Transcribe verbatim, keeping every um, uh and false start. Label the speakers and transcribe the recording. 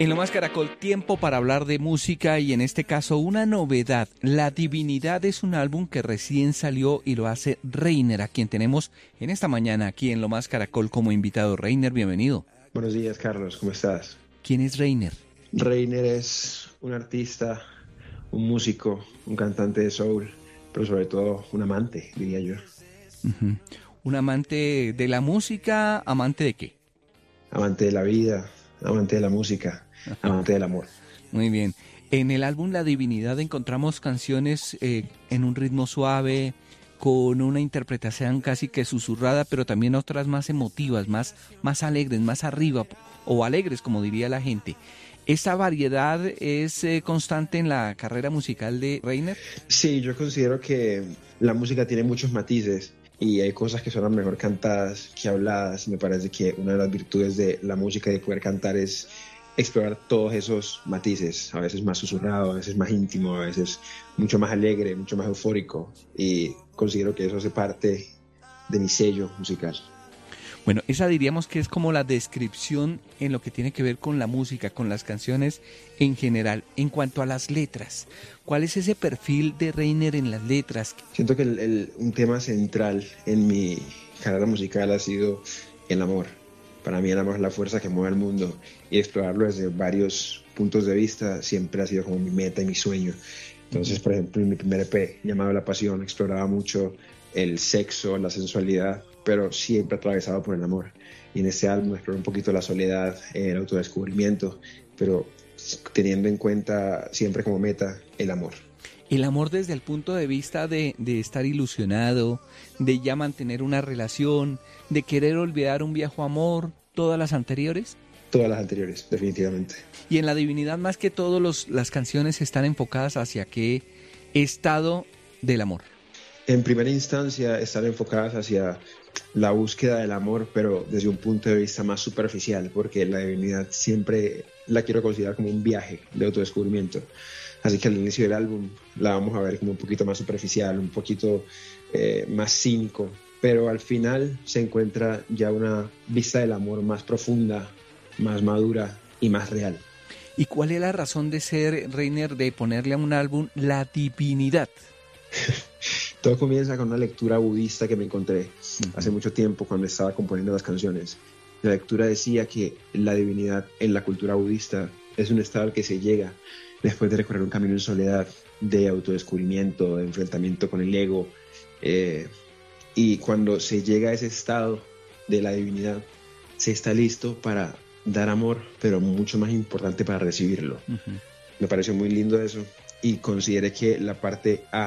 Speaker 1: En Lo Más Caracol, tiempo para hablar de música y en este caso una novedad. La Divinidad es un álbum que recién salió y lo hace Reiner, a quien tenemos en esta mañana aquí en Lo Más Caracol como invitado. Reiner, bienvenido.
Speaker 2: Buenos días, Carlos, ¿cómo estás?
Speaker 1: ¿Quién es Reiner?
Speaker 2: Reiner es un artista, un músico, un cantante de soul, pero sobre todo un amante, diría yo.
Speaker 1: Uh-huh. ¿Un amante de la música? ¿Amante de qué?
Speaker 2: Amante de la vida, amante de la música, amante del amor.
Speaker 1: Muy bien. En el álbum La Divinidad encontramos canciones eh, en un ritmo suave, con una interpretación casi que susurrada, pero también otras más emotivas, más, más alegres, más arriba, o alegres, como diría la gente. ¿Esa variedad es eh, constante en la carrera musical de Reiner?
Speaker 2: Sí, yo considero que la música tiene muchos matices y hay cosas que suenan mejor cantadas que habladas. Me parece que una de las virtudes de la música y de poder cantar es explorar todos esos matices, a veces más susurrado, a veces más íntimo, a veces mucho más alegre, mucho más eufórico, y considero que eso hace parte de mi sello musical.
Speaker 1: Bueno, esa diríamos que es como la descripción en lo que tiene que ver con la música, con las canciones en general. En cuanto a las letras, ¿cuál es ese perfil de Reiner en las letras?
Speaker 2: Siento que el, el, un tema central en mi carrera musical ha sido el amor. Para mí el amor es la fuerza que mueve al mundo y explorarlo desde varios puntos de vista siempre ha sido como mi meta y mi sueño. Entonces, por ejemplo, en mi primer E P llamado La Pasión exploraba mucho el sexo, la sensualidad, pero siempre atravesado por el amor. Y en este álbum exploro un poquito la soledad, el autodescubrimiento, pero teniendo en cuenta siempre como meta el amor.
Speaker 1: El amor desde el punto de vista de, de estar ilusionado, de ya mantener una relación, de querer olvidar un viejo amor, ¿todas las anteriores?
Speaker 2: Todas las anteriores, definitivamente.
Speaker 1: Y en La Divinidad, más que todo, los, las canciones están enfocadas hacia qué estado del amor.
Speaker 2: En primera instancia están enfocadas hacia la búsqueda del amor, pero desde un punto de vista más superficial, porque la divinidad siempre la quiero considerar como un viaje de autodescubrimiento. Así que al inicio del álbum la vamos a ver como un poquito más superficial, un poquito eh, más cínico, pero al final se encuentra ya una vista del amor más profunda, más madura y más real.
Speaker 1: ¿Y cuál es la razón de ser, Reiner, de ponerle a un álbum La Divinidad?
Speaker 2: Todo comienza con una lectura budista que me encontré uh-huh. hace mucho tiempo cuando estaba componiendo las canciones. La lectura decía que la divinidad en la cultura budista es un estado al que se llega después de recorrer un camino en soledad, de autodescubrimiento, de enfrentamiento con el ego. Eh, y cuando se llega a ese estado de la divinidad, se está listo para dar amor, pero mucho más importante para recibirlo. Uh-huh. Me pareció muy lindo eso y consideré que la parte A